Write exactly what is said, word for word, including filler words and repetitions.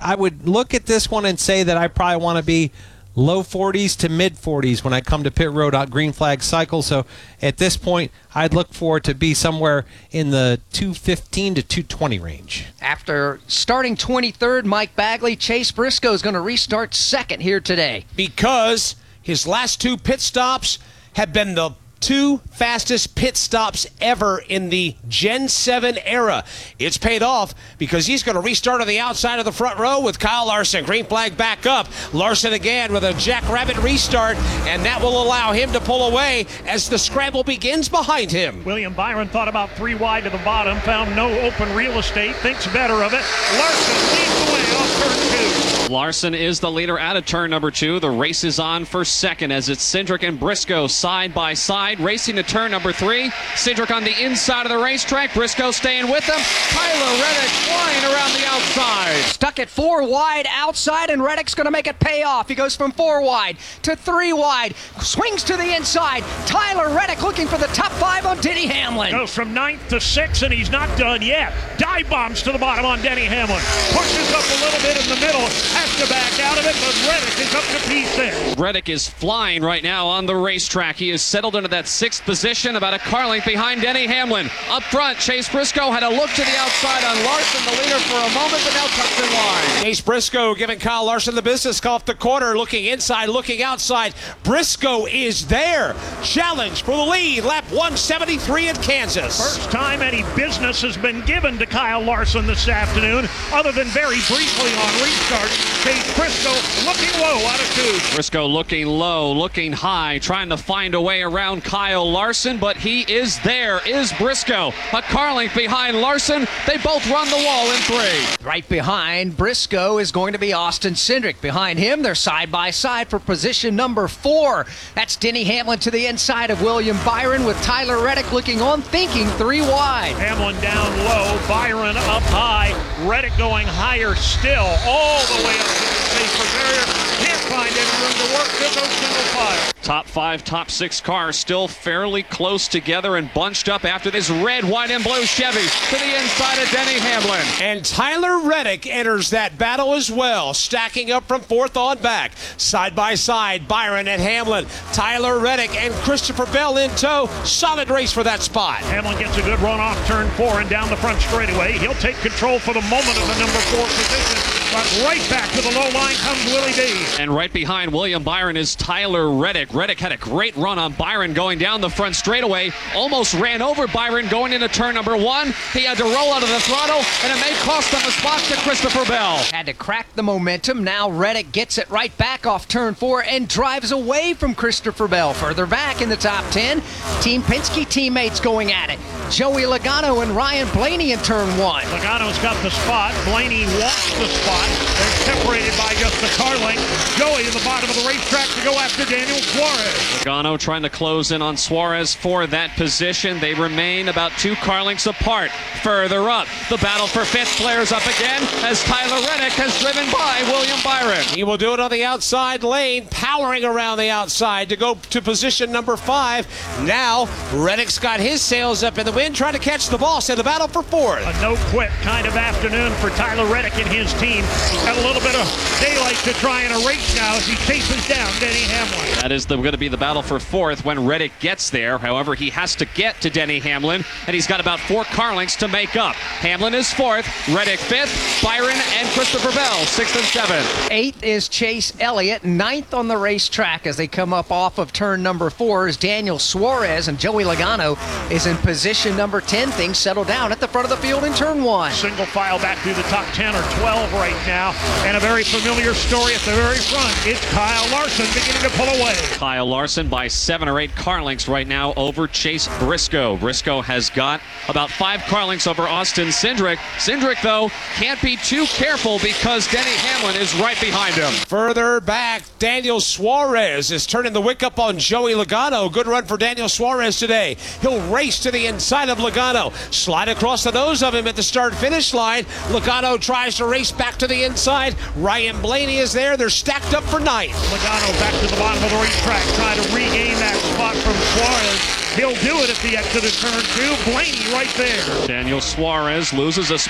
I would look at this one and say that I probably want to be low forties to mid forties when I come to pit road on green flag cycle. So at this point, I'd look for it to be somewhere in the two fifteen to two twenty range. After starting twenty-third, Mike Bagley, Chase Briscoe is going to restart second here today. Because his last two pit stops have been the two fastest pit stops ever in the Gen seven era. It's paid off because he's going to restart on the outside of the front row with Kyle Larson. Green flag back up. Larson again with a jackrabbit restart, and that will allow him to pull away as the scramble begins behind him. William Byron thought about three wide to the bottom, found no open real estate, thinks better of it. Larson leads the way off turn two. Larson is the leader out of turn number two. The race is on for second as it's Cindric and Briscoe side by side, racing to turn number three. Cindric on the inside of the racetrack. Briscoe staying with them. Tyler Reddick flying around the outside. Stuck at four wide outside, and Reddick's going to make it pay off. He goes from four wide to three wide. Swings to the inside. Tyler Reddick looking for the top five on Denny Hamlin. Goes from ninth to sixth, and he's not done yet. Dive bombs to the bottom on Denny Hamlin. Pushes up a little bit in the middle. Has to back out of it, but Reddick is up to P six. Reddick is flying right now on the racetrack. He is settled into that sixth position, about a car length behind Denny Hamlin. Up front, Chase Briscoe had a look to the outside on Larson, the leader, for a moment, but now tucks in line. Chase Briscoe giving Kyle Larson the business off the corner, looking inside, looking outside. Briscoe is there. Challenge for the lead, lap one seventy-three in Kansas. First time any business has been given to Kyle Larson this afternoon, other than very briefly on restart. Chase Briscoe looking low out of two. Briscoe looking low, looking high, trying to find a way around Kyle Larson, but he is there, is Briscoe. A car length behind Larson. They both run the wall in three. Right behind Briscoe is going to be Austin Cindric. Behind him, they're side by side for position number four. That's Denny Hamlin to the inside of William Byron, with Tyler Reddick looking on, thinking three wide. Hamlin down low, Byron up high, Reddick going higher still, all the way up to the safer barrier. Can't find any room to work. There goes single file. Top five, top six cars still fairly close together and bunched up after this red, white, and blue Chevy to the inside of Denny Hamlin. And Tyler Reddick enters that battle as well, stacking up from fourth on back. Side by side, Byron and Hamlin. Tyler Reddick and Christopher Bell in tow. Solid race for that spot. Hamlin gets a good run off turn four and down the front straightaway. He'll take control for the moment of the number four position. But right back to the low line comes Willie D. And right behind William Byron is Tyler Reddick. Reddick had a great run on Byron going down the front straightaway. Almost ran over Byron going into turn number one. He had to roll out of the throttle, and it may cost him a spot to Christopher Bell. Had to crack the momentum. Now Reddick gets it right back off turn four and drives away from Christopher Bell. Further back in the top ten, Team Penske teammates going at it. Joey Logano and Ryan Blaney in turn one. Logano's got the spot. Blaney wants the spot. They're separated by just the car length. Joey in the bottom of the racetrack to go after Daniel Suarez. Logano trying to close in on Suarez for that position. They remain about two car lengths apart. Further up, the battle for fifth flares up again as Tyler Reddick has driven by William Byron. He will do it on the outside lane, powering around the outside to go to position number five. Now, Reddick's got his sails up in the wind, trying to catch the ball. So the battle for fourth. A no-quit kind of afternoon for Tyler Reddick and his team. He's got a little bit of daylight to try and a race now as he chases down Denny Hamlin. That is going to be the battle for fourth when Reddick gets there. However, he has to get to Denny Hamlin, and he's got about four car lengths to make up. Hamlin is fourth, Reddick fifth, Byron and Christopher Bell sixth and seventh. Eighth is Chase Elliott. Ninth on the racetrack as they come up off of turn number four is Daniel Suarez, and Joey Logano is in position number ten. Things settle down at the front of the field in turn one. Single file back through the top ten or twelve right now, and a very familiar story at the very front. It's Kyle Larson beginning to pull away. Kyle Larson by seven or eight car lengths right now over Chase Briscoe. Briscoe has got about five car lengths over Austin Cindric. Cindric, though, can't be too careful because Denny Hamlin is right behind him. Further back, Daniel Suarez is turning the wick up on Joey Logano. Good run for Daniel Suarez today. He'll race to the inside of Logano. Slide across the nose of him at the start-finish line. Logano tries to race back to the inside. Ryan Blaney is there. They're stacked up for ninth. Logano back to the bottom of the racetrack, trying to regain that spot from Suarez. He'll do it at the exit of turn two. Blaney right there. Daniel Suarez loses a